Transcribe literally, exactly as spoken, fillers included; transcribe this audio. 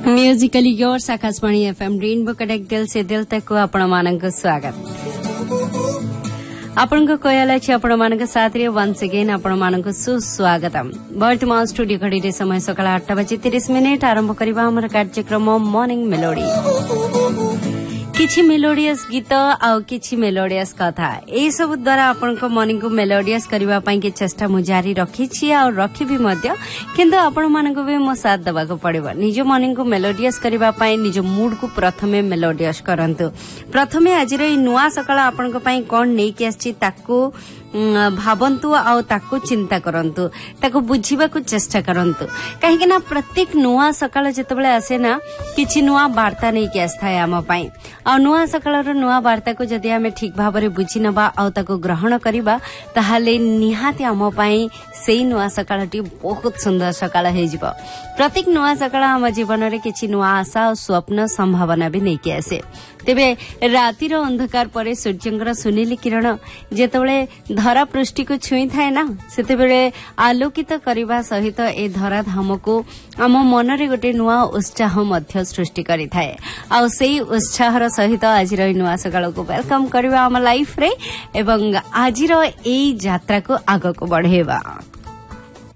Musically yours Akashvani FM rainbow connect दिल से दिल तक को आपण मानक स्वागत आपण को कोयल अछि आपण मानक साथ रे वंस अगेन आपण मानक सुस्वागतम वर्तमान स्टूडियो घड़ी रे समय सकाळ आठ बजे तीस मिनिट आरंभ करबा हमर कार्यक्रम मॉर्निंग मेलोडी किछि मेलोडियस गीत आ किछि मेलोडियस कथा ए सब द्वारा आपण को मॉर्निंग को मेलोडियस करबा पई के चेष्टा मु जारी रखी छी आ रखी भी मध्य किंतु आपण मानक भी मो साथ दबा को पड़िबो निज मॉर्निंग को मेलोडियस करबा पई निज मूड को प्रथमे मेलोडियस करंतु प्रथमे आज रे नुवा सकाळ आपण को पई कोन नै के आछि ताको भावंतु आउ ताको चिंता करंतु ताको बुझीबा को चेष्टा करंतु काहे ना प्रत्येक नुवा सकाळ जेतबेले आसे ना किछि नुवा वार्ता नै के आस्थाय हम पई आ नुवा सकाळर नुवा वार्ता को जदि हमें ठीक भाबरे बुझी नबा आउ ताको ग्रहण करिबा ताहाले निहाती हम पई सेई नुवा सकाळटी बहुत सुंदर सकाळ हे जिवो प्रत्येक नुवा सकाळ हम जीवन रे किछि नुवा आशा और स्वप्न संभावना भी नै के आसे तेबे रातिर अंधकार परे सूर्यंकर सुनीली किरण जेतबेले धरा पृष्ठी को छुई थाए ना सेतेबेले आलोकित करबा सहित ए धरा धाम को आम मन रे गोटे नुआ उत्साह मध्य सृष्टि करि थाए आ सेई उत्साहर सहित आजिर नुआ सकाळ को वेलकम करबा हम लाइफ रे एवं आजिर एई यात्रा को आगो को बढ़ेबा।